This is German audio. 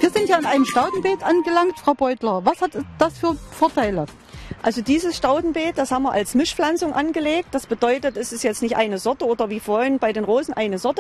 Wir sind ja an einem Staudenbeet angelangt, Frau Beutler. Was hat das für Vorteile? Also dieses Staudenbeet, das haben wir als Mischpflanzung angelegt. Das bedeutet, es ist jetzt nicht eine Sorte oder wie vorhin bei den Rosen eine Sorte,